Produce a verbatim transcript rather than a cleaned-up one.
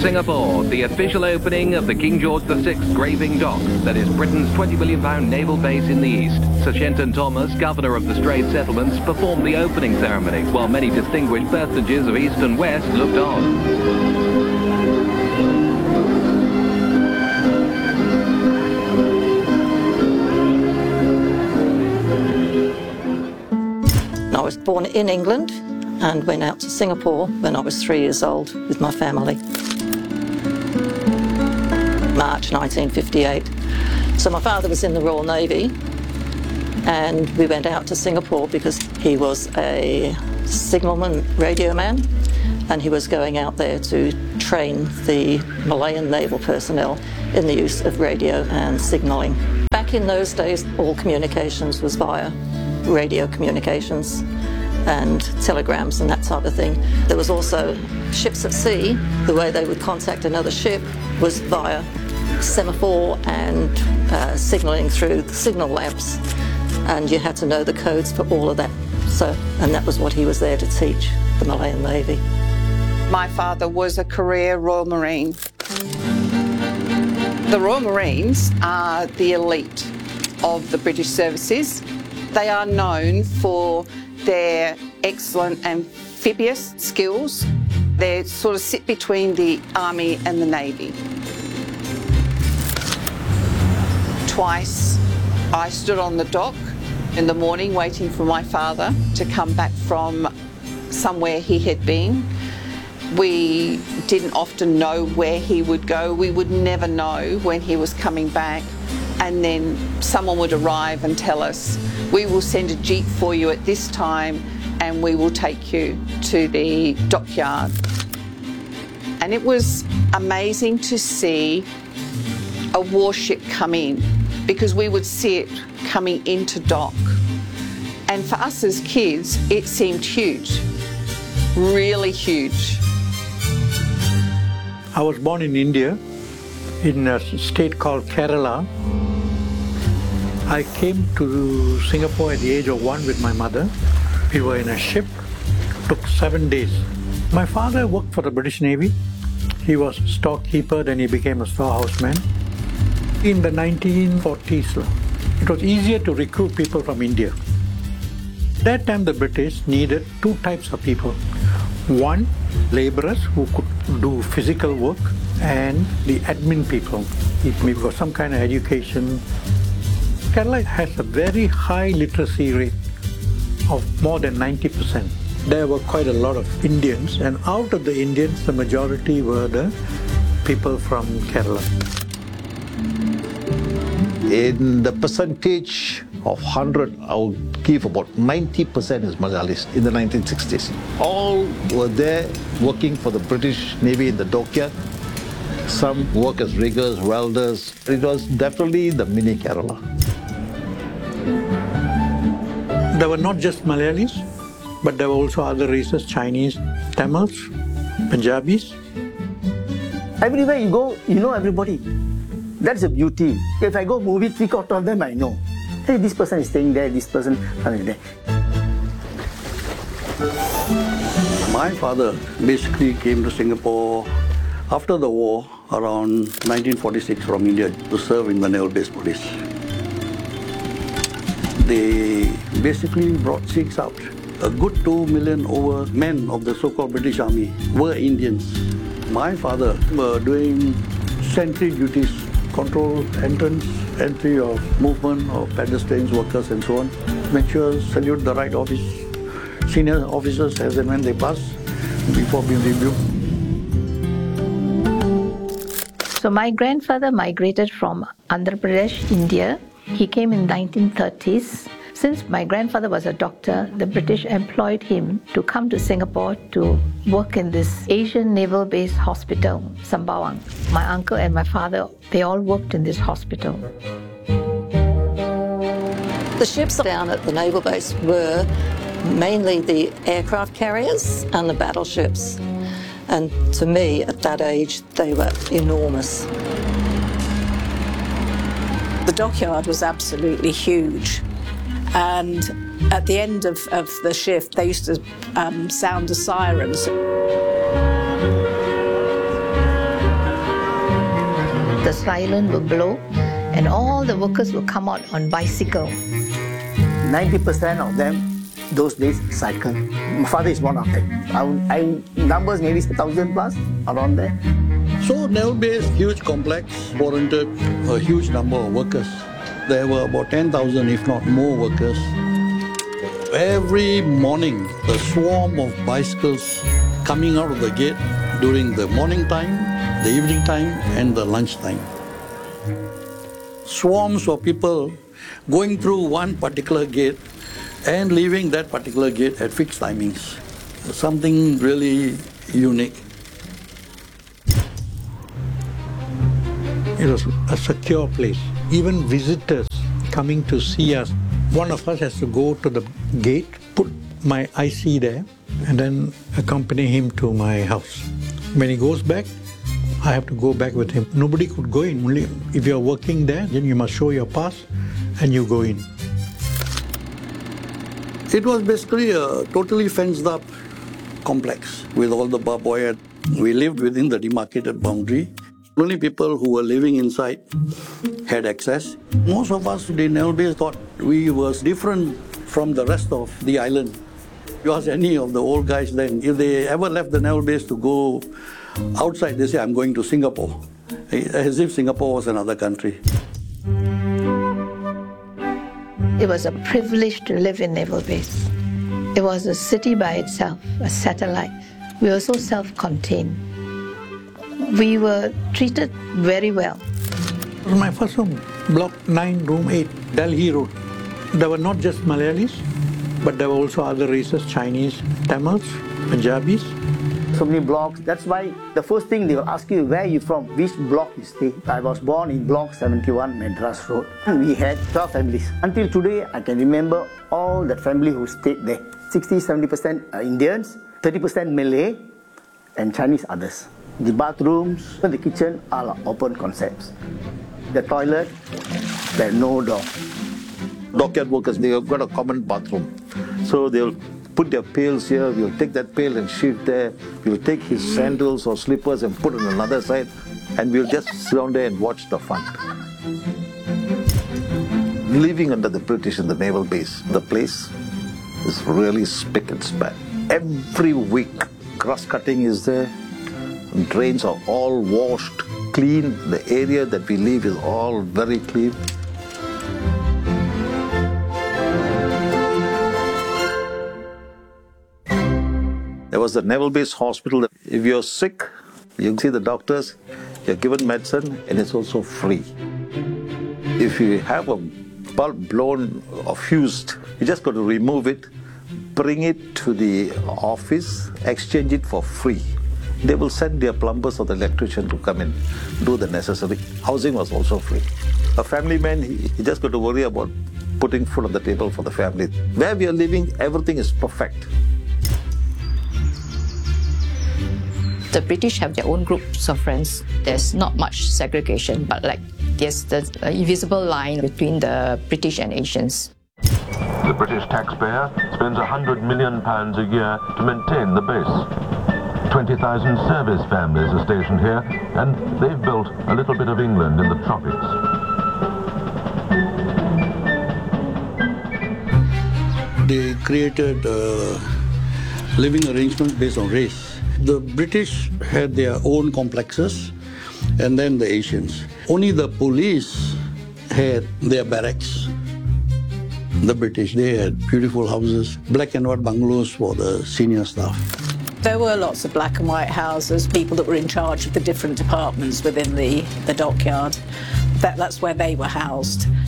Singapore, the official opening of the King George the Sixth Graving Dock, that is Britain's twenty million pound naval base in the east. Sir Shenton Thomas, governor of the Strait Settlements, performed the opening ceremony, while many distinguished personages of east and west looked on. I was born in England and went out to Singapore when I was three years old with my family. March nineteen fifty-eight. So my father was in the Royal Navy and we went out to Singapore because he was a signalman, radio man, and he was going out there to train the Malayan naval personnel in the use of radio and signalling. Back in those days, all communications was via radio communications and telegrams and that type of thing. There was also ships at sea. The way they would contact another ship was via semaphore and uh, signalling through the signal lamps, and you had to know the codes for all of that. So, and that was what he was there to teach the Malayan Navy. My father was a career Royal Marine. The Royal Marines are the elite of the British services. They are known for their excellent amphibious skills. They sort of sit between the Army and the Navy. Twice I stood on the dock in the morning waiting for my father to come back from somewhere he had been. We didn't often know where he would go. We would never know when he was coming back. And then someone would arrive and tell us, we will send a jeep for you at this time and we will take you to the dockyard. And it was amazing to see a warship come in, because we would see it coming into dock. And for us as kids, it seemed huge, really huge. I was born in India, in a state called Kerala. I came to Singapore at the age of one with my mother. We were in a ship. It took seven days. My father worked for the British Navy. He was storekeeper, then he became a storehouseman. In the nineteen forties, it was easier to recruit people from India. At that time, the British needed two types of people. One, laborers who could do physical work, and the admin people. It maybe got some kind of education. Kerala has a very high literacy rate of more than ninety percent. There were quite a lot of Indians, and out of the Indians, the majority were the people from Kerala. In the percentage of one hundred, I would give about ninety percent is Malayalis in the nineteen sixties. All were there working for the British Navy in the dockyard. Some work as riggers, welders. It was definitely the mini Kerala. There were not just Malayalis, but there were also other races, Chinese, Tamils, Punjabis. Everywhere you go, you know everybody. That's the beauty. If I go movie, three quarters of them I know. Hey, this person is staying there, this person is there. My father basically came to Singapore after the war around nineteen forty-six from India to serve in the Naval Base Police. They basically brought Sikhs out. A good two million over men of the so-called British Army were Indians. My father were doing sentry duties, control entrance, entry of movement of pedestrians, workers and so on. Make sure, salute the right office, senior officers as and when they pass before being reviewed. So my grandfather migrated from Andhra Pradesh, India. He came in nineteen thirties. Since my grandfather was a doctor, the British employed him to come to Singapore to work in this Asian Naval Base Hospital, Sembawang. My uncle and my father, they all worked in this hospital. The ships down at the naval base were mainly the aircraft carriers and the battleships. And to me, at that age, they were enormous. The dockyard was absolutely huge. And at the end of, of the shift, they used to um, sound the sirens. the siren will blow, and all the workers will come out on bicycle. ninety percent of them, those days, cycle. My father is one of them. I, I, numbers maybe one thousand plus, around there. So Naval Base, huge complex, warranted a huge number of workers. There were about ten thousand, if not more, workers. Every morning, a swarm of bicycles coming out of the gate during the morning time, the evening time, and the lunch time. Swarms of people going through one particular gate and leaving that particular gate at fixed timings. Something really unique. It was a secure place. Even visitors coming to see us, one of us has to go to the gate, put my I C there, and then accompany him to my house. When he goes back, I have to go back with him. Nobody could go in. Only if you're working there, then you must show your pass and you go in. It was basically a totally fenced up complex with all the barbed wire. We lived within the demarcated boundary. Only people who were living inside had access. Most of us in Naval Base thought we was different from the rest of the island. You ask any of the old guys then, if they ever left the Naval Base to go outside, they say, I'm going to Singapore, as if Singapore was another country. It was a privilege to live in Naval Base. It was a city by itself, a satellite. We were so self-contained. We were treated very well. It was my first home, Block nine, Room eight, Delhi Road. There were not just Malayalis, but there were also other races, Chinese, Tamils, Punjabis. So many blocks. That's why the first thing they will ask you, where are you from, which block you stay. I was born in Block seventy-one, Madras Road. And we had twelve families. Until today, I can remember all the family who stayed there. sixty to seventy percent Indians, thirty percent Malay, and Chinese others. The bathrooms and the kitchen are open concepts. The toilet, there's no door. Dockyard workers, they have got a common bathroom. So they'll put their pails here, we'll take that pail and shift there, we'll take his sandals or slippers and put on another side, and we'll just sit down there and watch the fun. Living under the British in the Naval Base, the place is really spick and span. Every week, grass cutting is there, drains are all washed, clean, the area that we live is all very clean. There was the Naval Base Hospital. If you're sick, you see the doctors, you're given medicine, and it's also free. If you have a bulb blown or fused, you just got to remove it, bring it to the office, exchange it for free. They will send their plumbers or the electrician to come in, do the necessary. Housing was also free. A family man, he, he just got to worry about putting food on the table for the family. Where we are living, everything is perfect. The British have their own groups of friends. There's not much segregation, but like there's the invisible line between the British and Asians. The British taxpayer spends one hundred million pounds a year to maintain the base. twenty thousand service families are stationed here, and they've built a little bit of England in the tropics. They created uh, living arrangements based on race. The British had their own complexes, and then the Asians. Only the police had their barracks. The British, they had beautiful houses, black and white bungalows for the senior staff. There were lots of black and white houses, people that were in charge of the different departments within the, the dockyard. That, that's where they were housed.